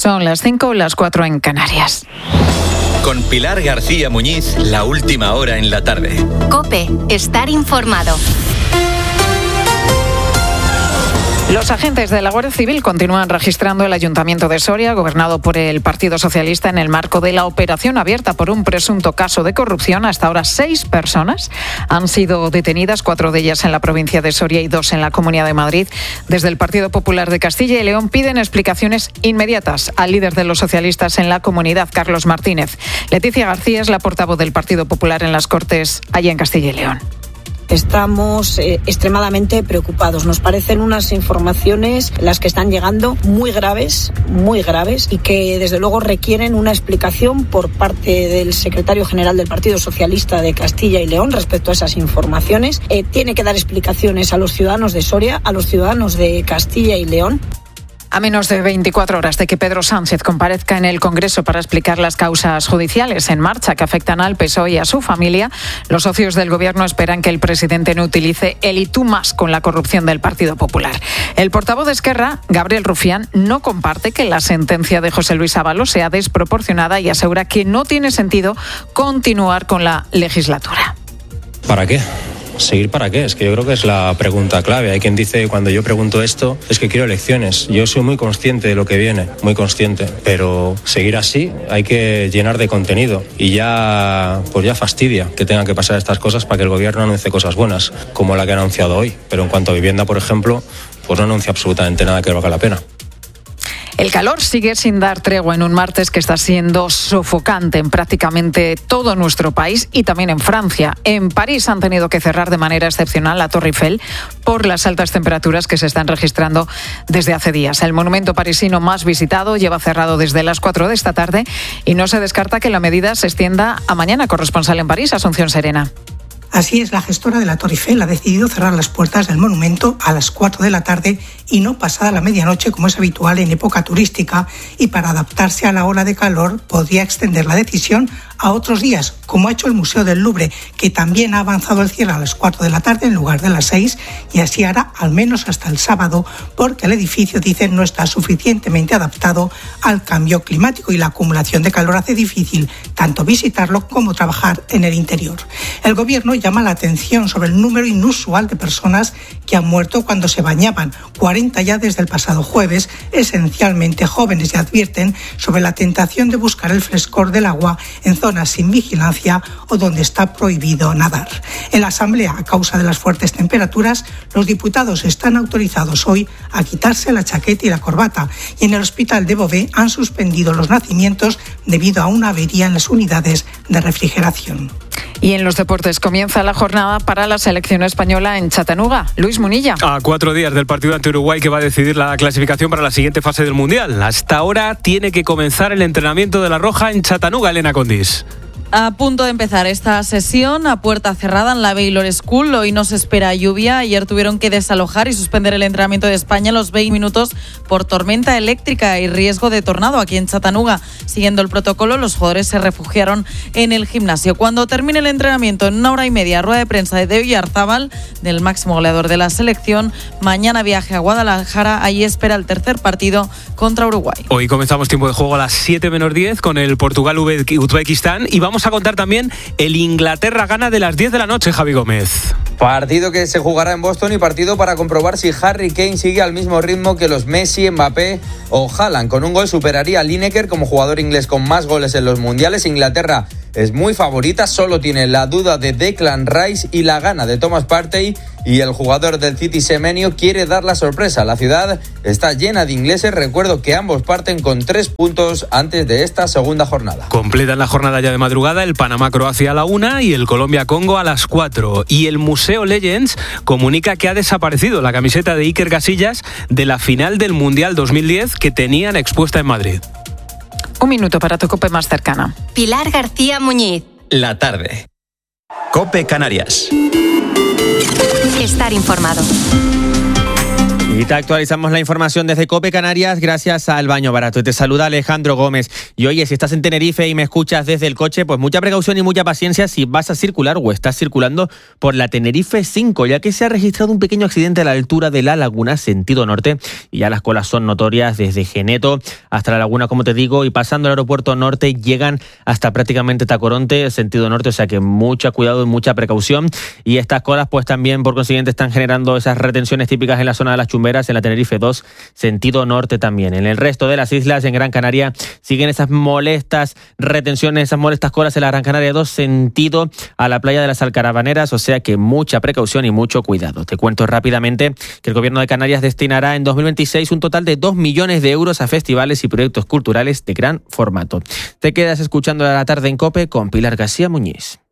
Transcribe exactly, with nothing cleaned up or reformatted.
Son las cinco, las cuatro en Canarias. Con Pilar García Muñiz, la última hora en la tarde. COPE, estar informado. Los agentes de la Guardia Civil continúan registrando el Ayuntamiento de Soria, gobernado por el Partido Socialista, en el marco de la operación abierta por un presunto caso de corrupción. Hasta ahora, seis personas han sido detenidas, cuatro de ellas en la provincia de Soria y dos en la Comunidad de Madrid. Desde el Partido Popular de Castilla y León piden explicaciones inmediatas al líder de los socialistas en la comunidad, Carlos Martínez. Leticia García es la portavoz del Partido Popular en las Cortes, allá en Castilla y León. Estamos eh, extremadamente preocupados. Nos parecen unas informaciones las que están llegando muy graves, muy graves y que desde luego requieren una explicación por parte del secretario general del Partido Socialista de Castilla y León respecto a esas informaciones. Eh, tiene que dar explicaciones a los ciudadanos de Soria, a los ciudadanos de Castilla y León. A menos de veinticuatro horas de que Pedro Sánchez comparezca en el Congreso para explicar las causas judiciales en marcha que afectan al P S O E y a su familia, los socios del Gobierno esperan que el presidente no utilice el y tú más con la corrupción del Partido Popular. El portavoz de Esquerra, Gabriel Rufián, no comparte que la sentencia de José Luis Ábalos sea desproporcionada y asegura que no tiene sentido continuar con la legislatura. ¿Para qué? ¿Seguir para qué? Es que yo creo que es la pregunta clave. Hay quien dice, cuando yo pregunto esto, es que quiero elecciones. Yo soy muy consciente de lo que viene, muy consciente. Pero seguir así hay que llenar de contenido. Y ya, pues ya fastidia que tengan que pasar estas cosas para que el gobierno anuncie cosas buenas, como la que ha anunciado hoy. Pero en cuanto a vivienda, por ejemplo, pues no anuncia absolutamente nada que valga la pena. El calor sigue sin dar tregua en un martes que está siendo sofocante en prácticamente todo nuestro país y también en Francia. En París han tenido que cerrar de manera excepcional la Torre Eiffel por las altas temperaturas que se están registrando desde hace días. El monumento parisino más visitado lleva cerrado desde las cuatro de esta tarde y no se descarta que la medida se extienda a mañana. Corresponsal en París, Asunción Serena. Así es, la gestora de la Torre Eiffel ha decidido cerrar las puertas del monumento a las cuatro de la tarde y no pasada la medianoche, como es habitual en época turística, y para adaptarse a la ola de calor podría extender la decisión a otros días, como ha hecho el Museo del Louvre, que también ha avanzado el cierre a las cuatro de la tarde en lugar de las seis, y así hará al menos hasta el sábado, porque el edificio, dicen, no está suficientemente adaptado al cambio climático y la acumulación de calor hace difícil tanto visitarlo como trabajar en el interior. El gobierno llama la atención sobre el número inusual de personas que han muerto cuando se bañaban, cuarenta ya desde el pasado jueves, esencialmente jóvenes, y advierten sobre la tentación de buscar el frescor del agua en zonas sin vigilancia o donde está prohibido nadar. En la Asamblea, a causa de las fuertes temperaturas, los diputados están autorizados hoy a quitarse la chaqueta y la corbata, y en el Hospital de Beauvais han suspendido los nacimientos debido a una avería en las unidades de refrigeración. Y en los deportes comienza la jornada para la selección española en Chattanooga. Luis Munilla. A cuatro días del partido ante Uruguay que va a decidir la clasificación para la siguiente fase del Mundial. Hasta ahora tiene que comenzar el entrenamiento de la Roja en Chattanooga, Elena Condis. A punto de empezar esta sesión a puerta cerrada en la Baylor School. Hoy no se espera lluvia. Ayer tuvieron que desalojar y suspender el entrenamiento de España a los veinte minutos por tormenta eléctrica y riesgo de tornado aquí en Chattanooga. Siguiendo el protocolo, los jugadores se refugiaron en el gimnasio. Cuando termine el entrenamiento, en una hora y media, rueda de prensa de Oyarzábal, del máximo goleador de la selección. Mañana viaje a Guadalajara. Allí espera el tercer partido contra Uruguay. Hoy comenzamos tiempo de juego a las siete menos diez con el Portugal-Uzbekistán y vamos a contar también el Inglaterra-Ghana de las diez de la noche, Javi Gómez. Partido que se jugará en Boston y partido para comprobar si Harry Kane sigue al mismo ritmo que los Messi, Mbappé o Haaland. Con un gol superaría a Lineker como jugador inglés con más goles en los mundiales. Inglaterra es muy favorita, solo tiene la duda de Declan Rice y la gana de Thomas Partey, y el jugador del City, Semenyo, quiere dar la sorpresa. La ciudad está llena de ingleses. Recuerdo que ambos parten con tres puntos antes de esta segunda jornada. Completan la jornada ya de madrugada el Panamá-Croacia a la una y el Colombia-Congo a las cuatro. Y el Museo Legends comunica que ha desaparecido la camiseta de Iker Casillas de la final del Mundial dos mil diez que tenían expuesta en Madrid. Un minuto para tu COPE más cercana. Pilar García Muñiz. La tarde. COPE Canarias. Estar informado. Y te actualizamos la información desde COPE Canarias gracias al Baño Barato. Te saluda Alejandro Gómez. Y oye, si estás en Tenerife y me escuchas desde el coche, pues mucha precaución y mucha paciencia si vas a circular o estás circulando por la Tenerife cinco, ya que se ha registrado un pequeño accidente a la altura de la Laguna, sentido norte, y ya las colas son notorias desde Geneto hasta la Laguna, como te digo, y pasando el aeropuerto norte llegan hasta prácticamente Tacoronte, sentido norte, o sea que mucha cuidado y mucha precaución. Y estas colas pues también por consiguiente están generando esas retenciones típicas en la zona de las Chumberas, en la Tenerife dos, sentido norte también. En el resto de las islas, en Gran Canaria, siguen esas molestas retenciones, esas molestas colas en la Gran Canaria dos, sentido a la playa de las Alcarabaneras, o sea que mucha precaución y mucho cuidado. Te cuento rápidamente que el Gobierno de Canarias destinará en dos mil veintiséis un total de dos millones de euros a festivales y proyectos culturales de gran formato. Te quedas escuchando a la tarde en COPE con Pilar García Muñiz.